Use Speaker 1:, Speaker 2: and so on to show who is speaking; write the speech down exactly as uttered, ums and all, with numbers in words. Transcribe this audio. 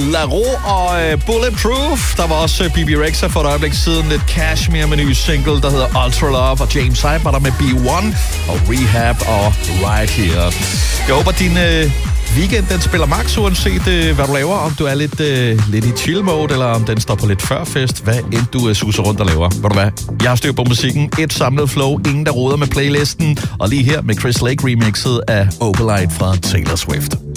Speaker 1: La Roux og uh, Bulletproof. Der var også uh, B B Rexha for et øjeblik siden. Lidt Cashmere med ny single, der hedder Ultra Love. Og James Hype var der med B one og Rehab og Right Here. Jeg håber, din uh, weekend den spiller max, uanset uh, hvad du laver. Om du er lidt, uh, lidt i chill mode, eller om den står på lidt førfest. Hvad end du uh, suser rundt og laver. Ved du hvad? Jeg har styr på musikken. Et samlet flow. Ingen der roder med playlisten. Og lige her med Chris Lake remixet af Opalite fra Taylor Swift.